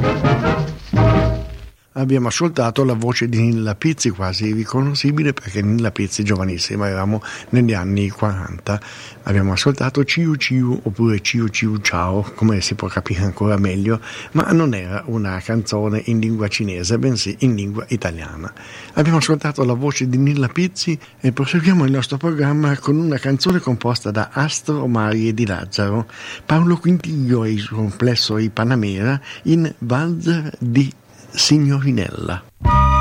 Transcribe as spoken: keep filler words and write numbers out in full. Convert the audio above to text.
Abbiamo ascoltato la voce di Nilla Pizzi, quasi riconoscibile perché Nilla Pizzi giovanissima, eravamo negli anni quaranta. Abbiamo ascoltato Ciu Ciu oppure Ciu Ciu Ciao, come si può capire ancora meglio, ma non era una canzone in lingua cinese, bensì in lingua italiana. Abbiamo ascoltato la voce di Nilla Pizzi e proseguiamo il nostro programma con una canzone composta da Astro Mari e Di Lazzaro, Paolo Quintiglio e il suo complesso I Panamera in Valzer di Signorinella.